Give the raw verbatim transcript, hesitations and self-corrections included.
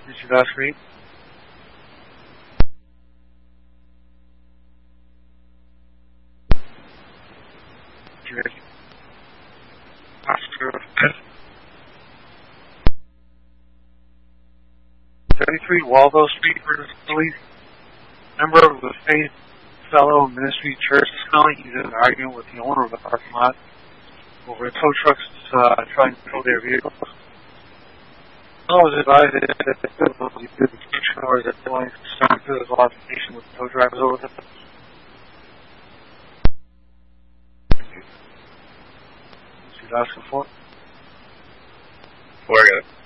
Mister Godfrey. Oscar thirty-three Waldo Street, Philly. Member of the Faith Fellow Ministry Church is calling. He's in an argument with the owner of the parking lot over tow trucks uh, trying to tow their vehicles. I was advised that the difficulty due to the showers that they want to start physical altercation with the tow drivers over there. Mister Oscar four. Four, I got it.